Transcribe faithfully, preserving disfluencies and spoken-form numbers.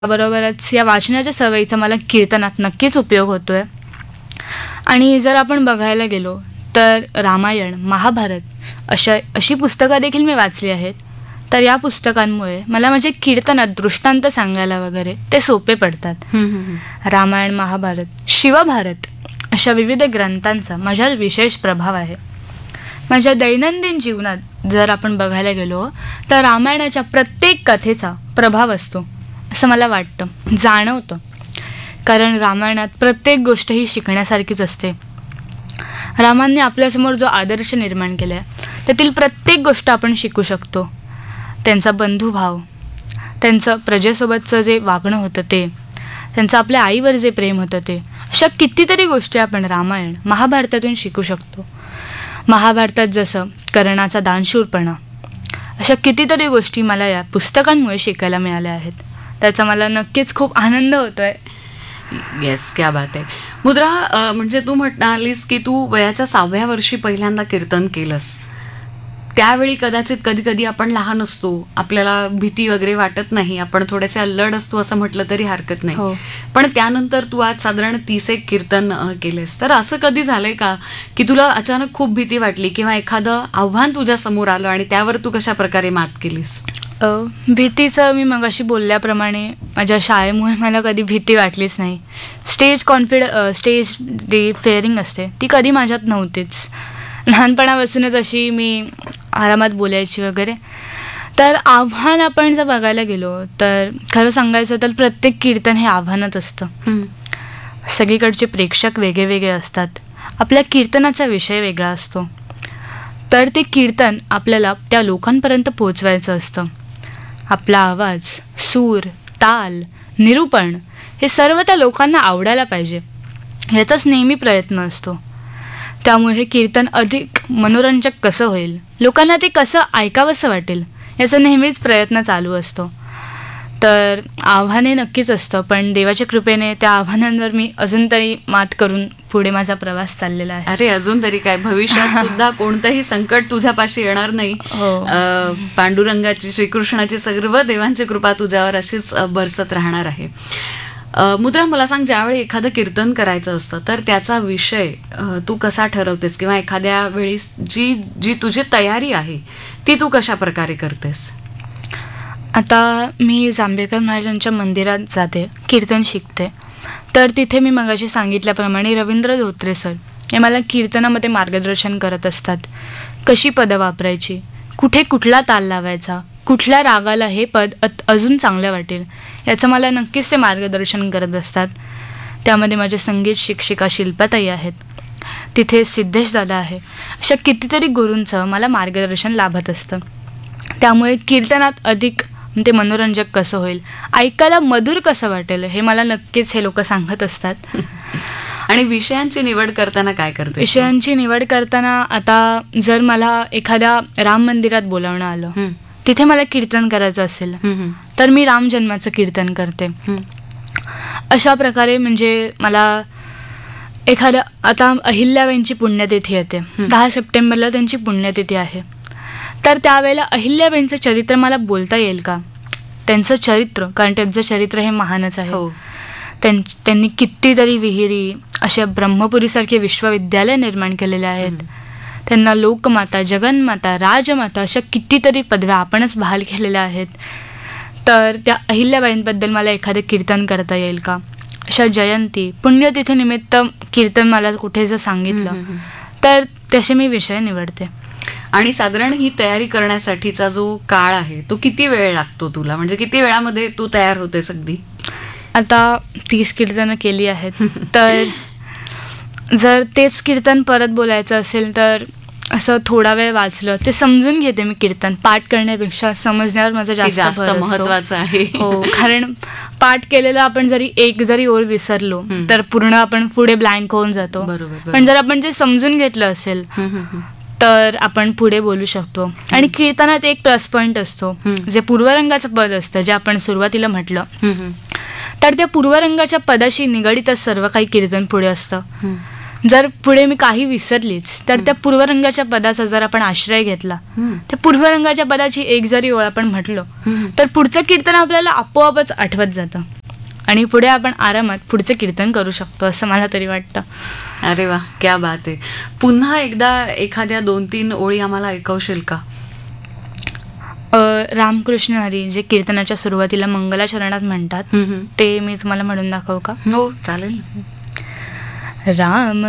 बरोबरच या वाचनाच्या सवयीचा मला कीर्तनात नक्कीच उपयोग होतोय. आणि जर आपण बघायला गेलो तर रामायण, महाभारत अशा अशी पुस्तकं देखील मी वाचली आहेत. तर या पुस्तकांमुळे मला माझे कीर्तनात दृष्टांत सांगायला वगैरे ते सोपे पडतात. रामायण, महाभारत, शिवभारत अशा विविध ग्रंथांचा माझ्यावर विशेष प्रभाव आहे. माझ्या दैनंदिन जीवनात जर आपण बघायला गेलो तर रामायणाच्या प्रत्येक कथेचा प्रभाव असतो असं मला वाटतं, जाणवतं. कारण रामायणात प्रत्येक गोष्ट ही शिकण्यासारखीच असते. रामांनी आपल्यासमोर जो आदर्श निर्माण केला आहे त्यातील प्रत्येक गोष्ट आपण शिकू शकतो. त्यांचा बंधुभाव, त्यांचं प्रजेसोबतचं जे वागणं होतं ते, त्यांचं आपल्या आईवर जे प्रेम होतं ते, अशा कितीतरी गोष्टी आपण रामायण, महाभारतातून शिकू शकतो. महाभारतात जसं कर्णाचा दानशूरपणा, अशा कितीतरी गोष्टी मला या पुस्तकांमुळे शिकायला मिळाल्या आहेत. त्याचा मला नक्कीच खूप आनंद होतोय. येस, क्या बात आहे. मुद्रा, म्हणजे तू म्हणालीस की तू वयाच्या सहाव्या वर्षी पहिल्यांदा कीर्तन केलंस. त्यावेळी कदाचित कधी कधी आपण लहान असतो, आपल्याला भीती वगैरे वाटत नाही, आपण थोडेसे अल्लड असतो असं म्हटलं तरी हरकत नाही. हो. पण त्यानंतर तू आज साधारण तीस एक कीर्तन केलेस. तर असं कधी झालंय का की तुला अचानक खूप भीती वाटली किंवा एखादं आव्हान तुझ्या समोर आलं आणि त्यावर तू कशा प्रकारे मात केलीस? भीतीचं मी मगाशी बोलल्याप्रमाणे माझ्या शाळेमुळे मला कधी भीती वाटलीच नाही. स्टेज कॉन्फिड स्टेज जी फेअरिंग असते ती कधी माझ्यात नव्हतीच. लहानपणापासूनच अशी मी आरामात बोलायची वगैरे. तर आव्हान आपण जर बघायला गेलो तर खरं सांगायचं तर प्रत्येक कीर्तन हे आव्हानच असतं. सगळीकडचे प्रेक्षक वेगळे वेगळे असतात, आपल्या कीर्तनाचा विषय वेगळा असतो. तर ते कीर्तन आपल्याला त्या लोकांपर्यंत पोहोचवायचं असतं. आपला आवाज, सूर, ताल, निरूपण हे सर्व त्या लोकांना आवडायला पाहिजे, याचाच नेहमी प्रयत्न असतो. त्यामुळे हे कीर्तन अधिक मनोरंजक कसं होईल, लोकांना ते कसं ऐकावंसं वाटेल, याचा नेहमीच प्रयत्न चालू असतो. तर आव्हाने नक्कीच असतं, पण देवाच्या कृपेने त्या आव्हानांवर मी अजून तरी मात करून पुढे माझा प्रवास चाललेला आहे. अरे, अजून तरी काय, भविष्यात सुद्धा कोणतंही संकट तुझ्यापाशी येणार नाही. पांडुरंगाची, श्रीकृष्णाची, सर्व देवांची कृपा तुझ्यावर अशीच बरसत राहणार आहे. मुद्रा, मला सांग, ज्यावेळी एखादं कीर्तन करायचं असतं तर त्याचा विषय तू कसा ठरवतेस किंवा एखाद्या वेळी जी जी तुझी तयारी आहे ती तू कशा प्रकारे करतेस? आता मी जांभेकर महाराजांच्या मंदिरात जाते, कीर्तन शिकते. तर तिथे मी मगाशी सांगितल्याप्रमाणे रवींद्र धोत्रे सर हे मला कीर्तनामध्ये मार्गदर्शन करत असतात. कशी पदं वापरायची, कुठे कुठला ताल लावायचा, कुठल्या रागाला हे पद अजून चांगलं वाटेल, याचं मला नक्कीच ते मार्गदर्शन करत असतात. त्यामध्ये माझे संगीत शिक्षिका शिल्पाताई आहेत, तिथे सिद्धेश दादा आहे. अशा कितीतरी गुरूंचं मला मार्गदर्शन लाभत असतं. त्यामुळे कीर्तनात अधिक ते मनोरंजक कसं होईल, ऐकायला मधुर कसं वाटेल, हे मला नक्कीच हे लोक सांगत असतात. आणि विषयांची निवड करताना काय करते? विषयांची निवड करताना आता जर मला एखाद्या राम मंदिरात बोलावणं आलं, तिथे मला कीर्तन करायचं असेल तर मी राम जन्माचं कीर्तन करते. अशा प्रकारे म्हणजे मला एखाद्या, आता अहिल्याबाईंची पुण्यतिथी येते, दहा सप्टेंबरला त्यांची पुण्यतिथी आहे. तर त्यावेळेला अहिल्याबाईंचं चरित्र मला बोलता येईल का? त्यांचं चरित्र, कारण त्यांचं चरित्र हे महानच आहे. त्यां त्यांनी कितीतरी विहिरी, अशा ब्रह्मपुरीसारखे विश्वविद्यालय निर्माण केलेले आहेत. त्यांना लोकमाता, जगन्माता, राजमाता अशा कितीतरी पदव्या आपणच बहाल केलेल्या आहेत. तर त्या अहिल्याबाईंबद्दल मला एखादं कीर्तन करता येईल का? अशा जयंती, पुण्यतिथीनिमित्त कीर्तन मला कुठे जर सांगितलं तर तसे मी विषय निवडते. आणि साधारण ही तयारी करण्यासाठीचा जो काळ आहे तो किती वेळ लागतो तुला? म्हणजे किती वेळामध्ये तू तयार होतेस अगदी? आता तीस कीर्तनं केली आहेत, तर जर तेच कीर्तन परत बोलायचं असेल तर असं थोडा वेळ वाचलं ते समजून घेते मी. कीर्तन पाठ करण्यापेक्षा समजण्यावर माझं जास्त महत्वाचं आहे. हो, कारण पाठ केलेलं आपण जरी एक जरी ओर विसरलो तर पूर्ण आपण पुढे ब्लँक होऊन जातो. पण जर आपण जे समजून घेतलं असेल तर आपण पुढे बोलू शकतो. आणि कीर्तनात एक प्लस पॉइंट असतो, जे पूर्वरंगाचं पद असतं, जे आपण सुरुवातीला म्हटलं, तर त्या पूर्वरंगाच्या पदाशी निगडीतच सर्व काही कीर्तन पुढे असतं. जर पुढे मी काही विसरलीच तर त्या पूर्वरंगाच्या पदाचा जर आपण आश्रय घेतला, हम्म. त्या पूर्वरंगाच्या पदाची एक जरी ओळ आपण म्हटलो हम्म. तर पुढचं कीर्तन आपल्याला आपोआपच आठवत जातं आणि पुढे आपण आरामात पुढचं कीर्तन करू शकतो असं मला तरी वाटतं. अरे वा, क्या बात आहे. पुन्हा एकदा एखाद्या दोन तीन ओळी आम्हाला ऐकवशील का? अ, रामकृष्ण हरी जे कीर्तनाच्या सुरुवातीला मंगलाचरणात म्हणतात हम्म. ते मी तुम्हाला म्हणून दाखवू का? हो, चालेल. राम